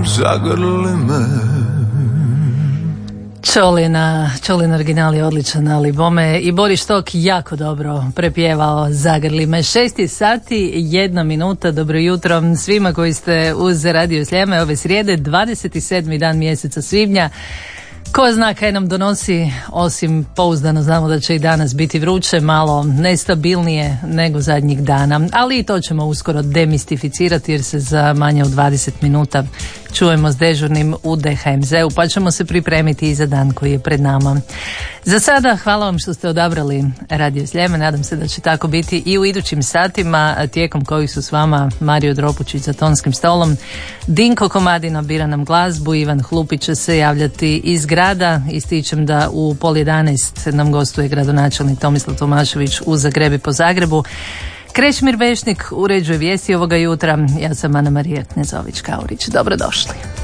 zagrli me. Čolin original je odličan, ali bome i Boris Tok jako dobro prepjevao Zagrli me. 6 sati, 1 minuta. Dobro jutro svima koji ste uz Radio Sljeme ove srijede, 27. dan mjeseca svibnja. Ko zna kaj nam donosi, osim pouzdano znamo da će i danas biti vruće, malo nestabilnije nego zadnjih dana, ali i to ćemo uskoro demistificirati jer se za manje od 20 minuta čujemo s dežurnim u DHMZ-u, pa ćemo se pripremiti i za dan koji je pred nama. Za sada hvala vam što ste odabrali Radio Sljeme, nadam se da će tako biti i u idućim satima, tijekom kojih su s vama Mario Dropučić za tonskim stolom, Dinko Komadina bira nam glazbu, Ivan Hlupić će se javljati iz grada. Ističem da u 10:30 nam gostuje gradonačelnik Tomislav Tomašević u Zagrebi po Zagrebu. Krešimir Vešnik uređuje vijesti ovoga jutra. Ja sam Ana Marija Knezović-Kaurić. Dobrodošli.